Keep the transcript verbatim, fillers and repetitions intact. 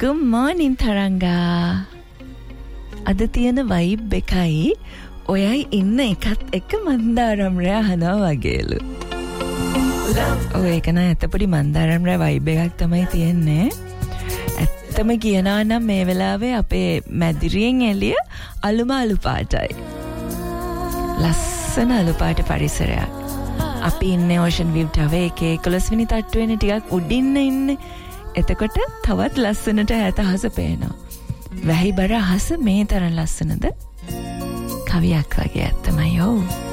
Good morning Taranga. අද තියෙන vibe එකයි ඔයයි ඉන්න එකත් එක මන්දාරම් රෑ අහනවා වගේලු. ඔය එක නෑ ඇත්තපොඩි මන්දාරම් රෑ vibe එකක් තමයි තියෙන්නේ. ඇත්තම කියනවා නම් මේ වෙලාවේ අපේ මැදිරියෙන් එළිය අලුම අලු පාටයි. ලස්සන අලු පාට පරිසරයක්. අපි ඉන්නේ Ocean View Tower එකේ එකොළොස් වෙනි තට්ටුවේනේ ටිකක් උඩින්න ඉන්නේ. එතකොට තවත් ලස්සනට ඈත අහස පේනවා. වැහි බර අහස මේ තරම් ලස්සනද? කවියක් වගේ ඇත්තමයි. ඔව්.